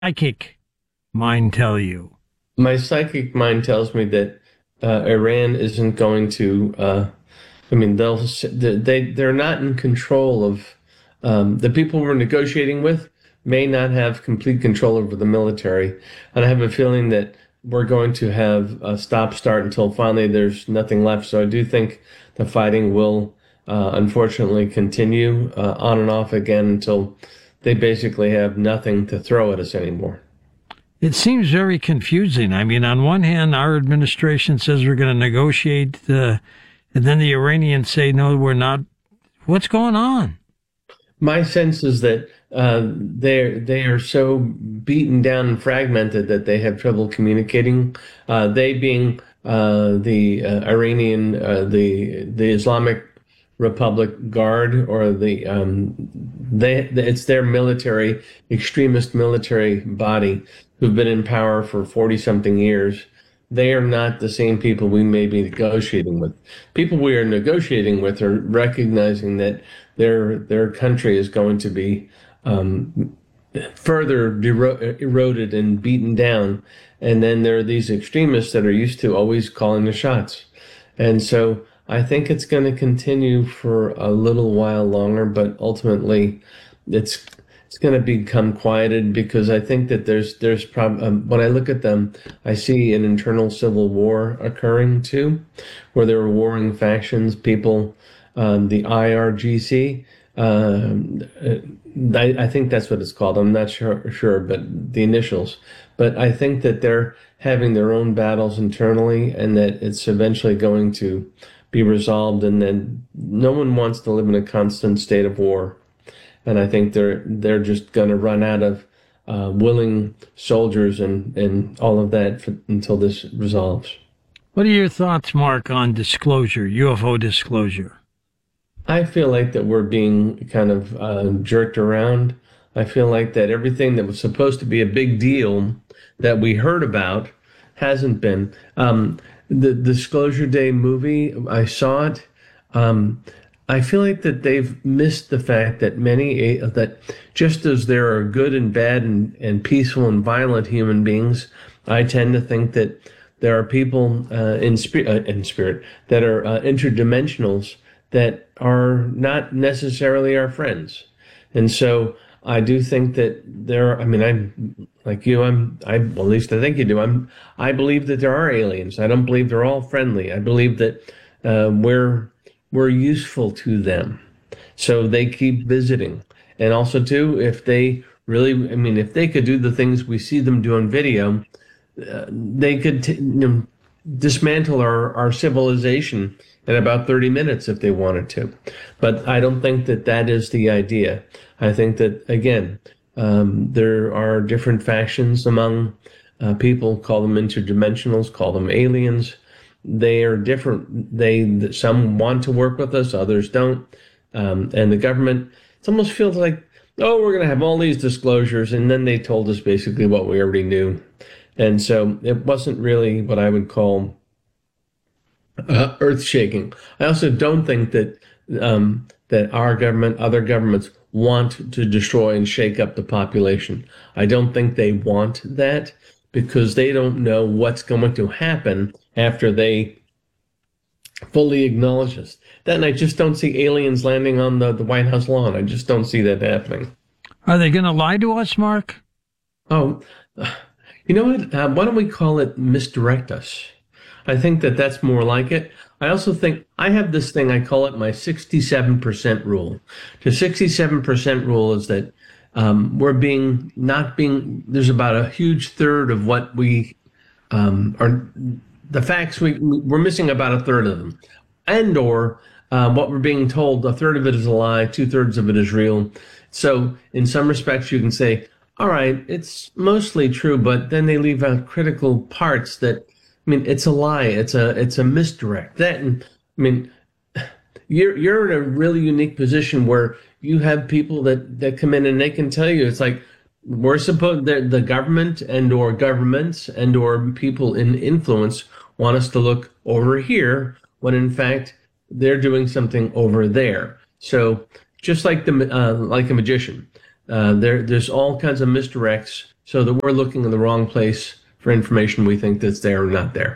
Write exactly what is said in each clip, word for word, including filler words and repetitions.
psychic mind tell you? My psychic mind tells me that uh, Iran isn't going to. Uh, I mean, they'll they they're not in control of um, the people we're negotiating with. May not have complete control over the military, and I have a feeling that we're going to have a stop start until finally there's nothing left. So I do think the fighting will uh, unfortunately continue uh, on and off again until they basically have nothing to throw at us anymore. It seems very confusing. I mean, on one hand, our administration says we're going to negotiate, uh, and then the Iranians say, no, we're not. What's going on? My sense is that uh, they they are so beaten down and fragmented that they have trouble communicating. Uh, they being uh, the uh, Iranian, uh, the the Islamic Republic Guard, or the um, they it's their military extremist military body who've been in power for forty something years. They are not the same people we may be negotiating with. People we are negotiating with are recognizing that their their country is going to be um, further dero- eroded and beaten down. And then there are these extremists that are used to always calling the shots. And so I think it's going to continue for a little while longer, but ultimately it's it's going to become quieted because I think that there's there's prob- um, when I look at them, I see an internal civil war occurring too, where there are warring factions, people, um, the I R G C. Um, I, I think that's what it's called. I'm not sure, sure, but the initials. But I think that they're having their own battles internally, and that it's eventually going to be resolved, and then no one wants to live in a constant state of war. And I think they're they're just going to run out of uh, willing soldiers and, and all of that for, until this resolves. What are your thoughts, Mark, on disclosure, U F O disclosure? I feel like that we're being kind of uh, jerked around. I feel like that everything that was supposed to be a big deal that we heard about hasn't been. Um, the Disclosure Day movie, I saw it. Um, I feel like that they've missed the fact that many, that just as there are good and bad and, and peaceful and violent human beings, I tend to think that there are people uh, in, spirit, uh, in spirit that are uh, interdimensionals that are not necessarily our friends. And so I do think that there are, I mean, I'm like you, I'm, I, well, at least I think you do. I'm, I believe that there are aliens. I don't believe they're all friendly. I believe that uh, we're, we're useful to them. So they keep visiting. And also too, if they really, I mean, if they could do the things we see them do on video, uh, they could t- you know, dismantle our, our civilization in about thirty minutes if they wanted to. But I don't think that that is the idea. I think that, again, um, there are different factions among uh, people, call them interdimensionals, call them aliens. They are different. They some want to work with us, others don't. Um, and the government, it almost feels like, oh, we're going to have all these disclosures, and then they told us basically what we already knew. And so it wasn't really what I would call uh, earth-shaking. I also don't think that um, that our government, other governments, want to destroy and shake up the population. I don't think they want that because they don't know what's going to happen after they fully acknowledge us. Then I just don't see aliens landing on the, the White House lawn. I just don't see that happening. Are they going to lie to us, Mark? Oh, you know what? Uh, why don't we call it misdirect us? I think that that's more like it. I also think I have this thing, I call it my sixty-seven percent rule. The sixty-seven percent rule is that um, we're being, not being, there's about a huge third of what we um, are, the facts, we, we're missing about a third of them. And or uh, what we're being told, a third of it is a lie, two thirds of it is real. So in some respects, you can say, all right, it's mostly true, but then they leave out critical parts that, I mean, it's a lie. It's a it's a misdirect. That, and I mean, you're you're in a really unique position where you have people that that come in and they can tell you it's like we're supposed the the government and or governments and or people in influence want us to look over here when in fact they're doing something over there. So just like the uh, like a magician, uh, there there's all kinds of misdirects so that we're looking in the wrong place for information we think that's there or not there.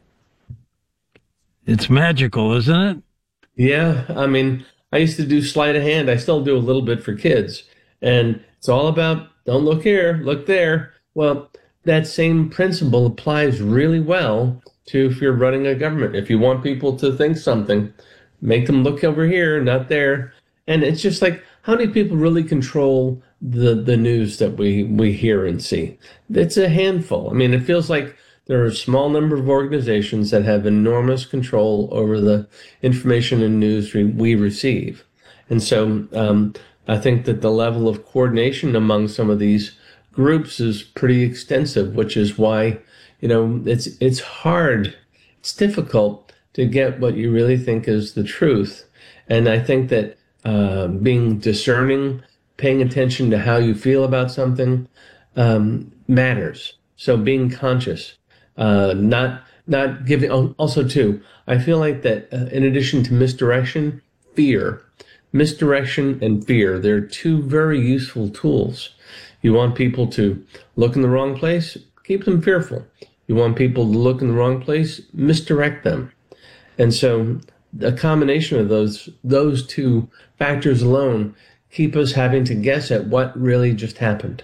It's magical, isn't it? Yeah, I mean, I used to do sleight of hand. I still do a little bit for kids. And it's all about don't look here, look there. Well, that same principle applies really well to if you're running a government. If you want people to think something, make them look over here, not there. And it's just like, how many people really control the, the news that we, we hear and see? It's a handful. I mean, it feels like there are a small number of organizations that have enormous control over the information and news we, we receive. And so um, I think that the level of coordination among some of these groups is pretty extensive, which is why, you know, it's it's hard, it's difficult to get what you really think is the truth. And I think that uh, being discerning, paying attention to how you feel about something um, matters. So being conscious, uh, not not giving. Also, too, I feel like that uh, in addition to misdirection, fear, misdirection and fear, they're two very useful tools. You want people to look in the wrong place, keep them fearful. You want people to look in the wrong place, misdirect them. And so a combination of those those two factors alone keep us having to guess at what really just happened.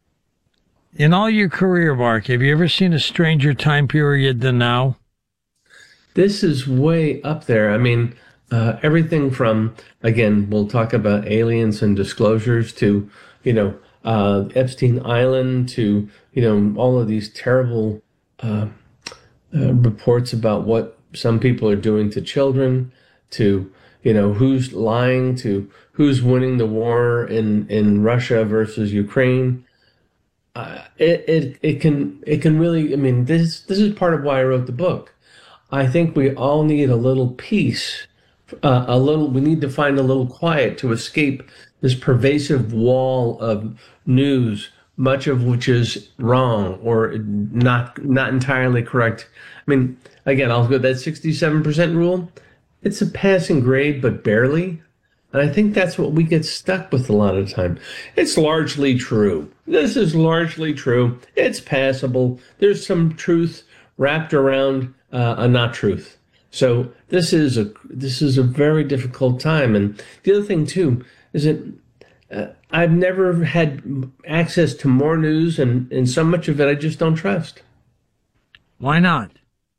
In all your career, Mark, have you ever seen a stranger time period than now? This is way up there. I mean, uh, everything from, again, we'll talk about aliens and disclosures to, you know, uh, Epstein Island to, you know, all of these terrible uh, uh, reports about what some people are doing to children, to, you know, who's lying, to who's winning the war in, in Russia versus Ukraine. Uh, it, it it can it can really, I mean, this this is part of why I wrote the book. I think we all need a little peace, uh, a little. We need to find a little quiet to escape this pervasive wall of news, much of which is wrong or not not entirely correct. I mean, again, I'll go that sixty-seven percent rule. It's a passing grade, but barely. And I think that's what we get stuck with a lot of the time. It's largely true. This is largely true. It's passable. There's some truth wrapped around uh, a not truth. So this is a this is a very difficult time. And the other thing too is that uh, I've never had access to more news, and, and so much of it I just don't trust. Why not?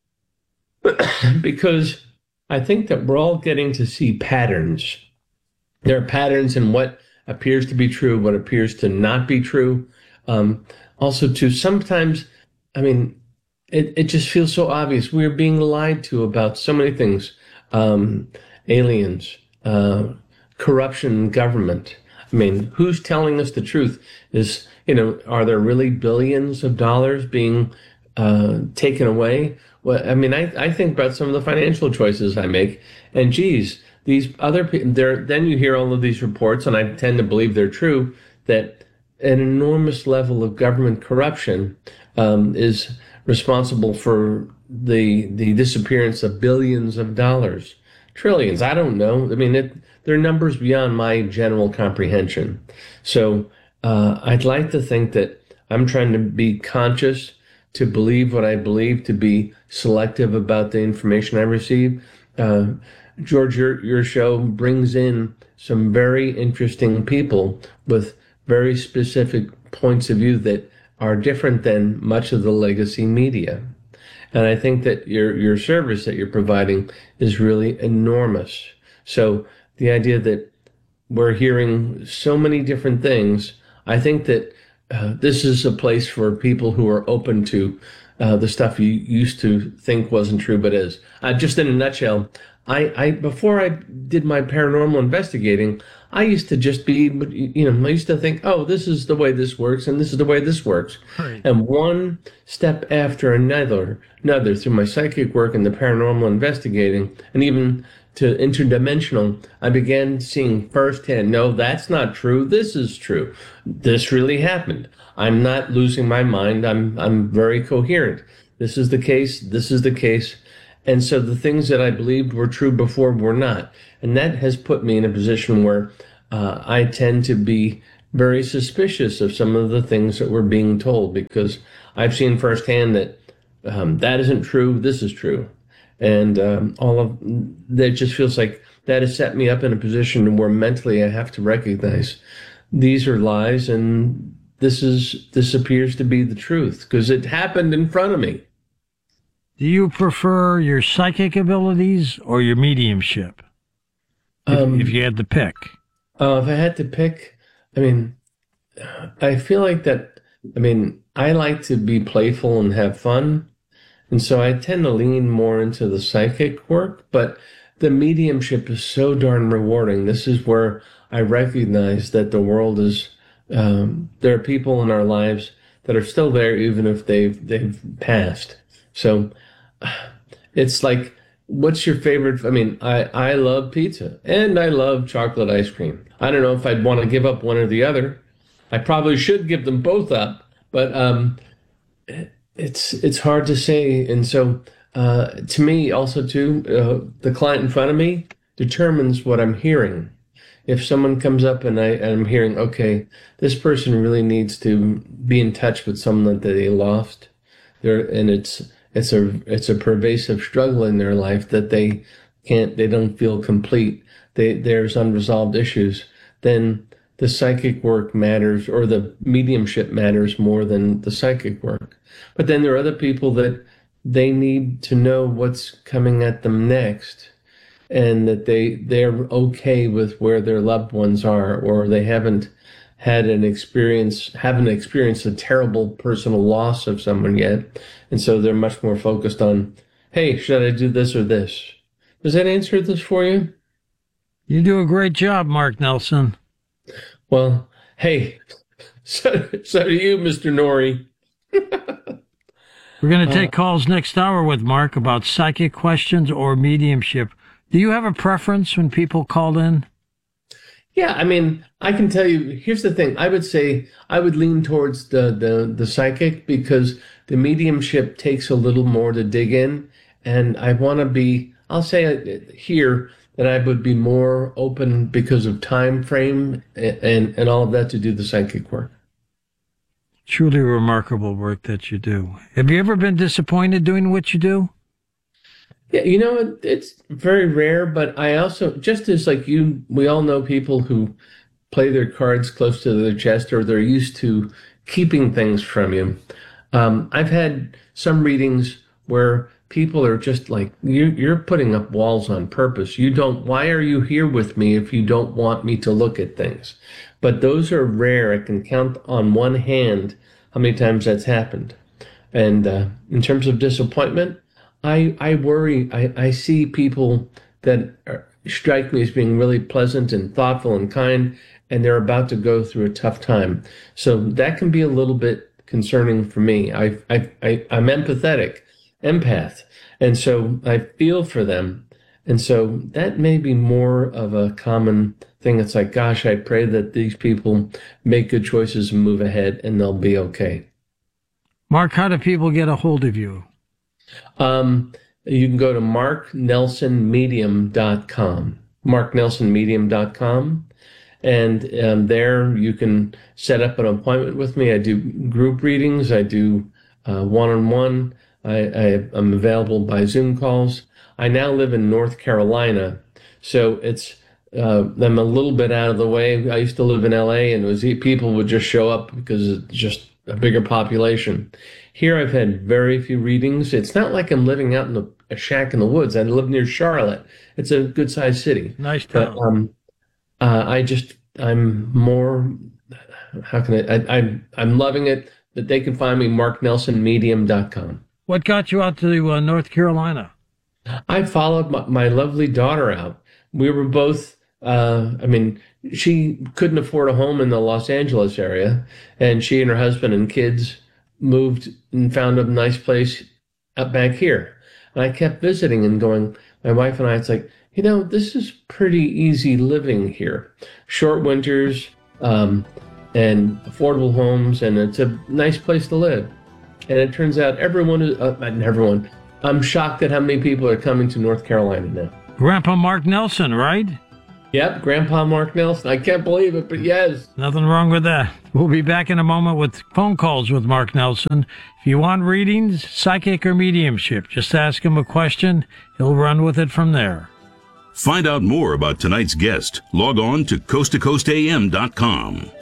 Because I think that we're all getting to see patterns. There are patterns in what appears to be true, what appears to not be true. Um, also, too, sometimes, I mean, it, it just feels so obvious. We're being lied to about so many things. Um, aliens, uh, corruption in government. I mean, who's telling us the truth? Is, you know, are there really billions of dollars being uh, taken away? Well, I mean, I, I think about some of the financial choices I make, and geez, these other people, there, then you hear all of these reports, and I tend to believe they're true, that an enormous level of government corruption um, is responsible for the the disappearance of billions of dollars, trillions. I don't know. I mean, it, they're numbers beyond my general comprehension. So uh, I'd like to think that I'm trying to be conscious, to believe what I believe, to be selective about the information I receive. Uh, George, your, your show brings in some very interesting people with very specific points of view that are different than much of the legacy media. And I think that your, your service that you're providing is really enormous. So the idea that we're hearing so many different things, I think that uh, this is a place for people who are open to uh, the stuff you used to think wasn't true, but is. Uh, just in a nutshell, I, I before I did my paranormal investigating, I used to just be, you know, I used to think, oh, this is the way this works, and this is the way this works. Right. And one step after another, another through my psychic work and the paranormal investigating, and even to interdimensional, I began seeing firsthand, no, that's not true. This is true. This really happened. I'm not losing my mind. I'm I'm very coherent. This is the case. This is the case. And so the things that I believed were true before were not. And that has put me in a position where uh, I tend to be very suspicious of some of the things that we're being told, because I've seen firsthand that um, that isn't true, this is true. And um, all of that just feels like that has set me up in a position where mentally I have to recognize these are lies, and this is this appears to be the truth because it happened in front of me. Do you prefer your psychic abilities or your mediumship? If, Um, if you had to pick. Uh, if I had to pick, I mean, I feel like that, I mean, I like to be playful and have fun. And so I tend to lean more into the psychic work, but the mediumship is so darn rewarding. This is where I recognize that the world is, um, there are people in our lives that are still there, even if they've, they've passed. So it's like, what's your favorite? I mean, I, I love pizza and I love chocolate ice cream. I don't know if I'd want to give up one or the other. I probably should give them both up, but um, it's it's hard to say. And so uh, to me, also too, uh, the client in front of me determines what I'm hearing. If someone comes up and, I, and I'm hearing, okay, this person really needs to be in touch with someone that they lost, there, and it's It's a it's a pervasive struggle in their life that they can't they don't feel complete. They there's unresolved issues. Then the psychic work matters, or the mediumship matters more than the psychic work. But then there are other people that they need to know what's coming at them next, and that they they're okay with where their loved ones are, or they haven't had an experience, haven't experienced a terrible personal loss of someone yet. And so they're much more focused on, hey, should I do this or this? Does that answer this for you? You do a great job, Mark Nelson. Well, hey, so, so do you, Mister Norrie. We're going to take uh, calls next hour with Mark about psychic questions or mediumship. Do you have a preference when people call in? Yeah, I mean, I can tell you, here's the thing. I would say I would lean towards the, the, the psychic, because the mediumship takes a little more to dig in. And I want to be, I'll say here that I would be more open because of time frame and, and, and all of that to do the psychic work. Truly remarkable work that you do. Have you ever been disappointed doing what you do? Yeah, you know, it's very rare, but I also, just as like you, we all know people who play their cards close to their chest, or they're used to keeping things from you. Um, I've had some readings where people are just like, you, you're putting up walls on purpose. You don't, why are you here with me if you don't want me to look at things? But those are rare. I can count on one hand how many times that's happened. And uh, in terms of disappointment, I, I worry, I, I see people that are, strike me as being really pleasant and thoughtful and kind, and they're about to go through a tough time. So that can be a little bit concerning for me. I, I, I, I'm empathetic, empath, and so I feel for them. And so that may be more of a common thing. It's like, gosh, I pray that these people make good choices and move ahead, and they'll be okay. Mark, how do people get a hold of you? Um, you can go to mark nelson medium dot com, mark nelson medium dot com. And um, there you can set up an appointment with me. I do group readings. I do uh, one-on-one. I, I, I'm available by Zoom calls. I now live in North Carolina, so it's uh, I'm a little bit out of the way. I used to live in L A, and it was people would just show up because it's just a bigger population. Here I've had very few readings. It's not like I'm living out in a, a shack in the woods. I live near Charlotte. It's a good-sized city. Nice town. But, um, uh, I just, I'm more, how can I, I, I'm, I'm loving it that they can find me, mark nelson medium dot com. What got you out to uh, North Carolina? I followed my, my lovely daughter out. We were both, uh, I mean, she couldn't afford a home in the Los Angeles area, and she and her husband and kids moved and found a nice place up back here. And I kept visiting and going, my wife and I, it's like, you know, this is pretty easy living here. Short winters, um, and affordable homes, and it's a nice place to live. And it turns out everyone is, uh, not everyone, I'm shocked at how many people are coming to North Carolina now. Grandpa Mark Nelson, right? Yep, Grandpa Mark Nelson. I can't believe it, but yes. Nothing wrong with that. We'll be back in a moment with phone calls with Mark Nelson. If you want readings, psychic or mediumship, just ask him a question. He'll run with it from there. Find out more about tonight's guest. Log on to coast to coast a m dot com.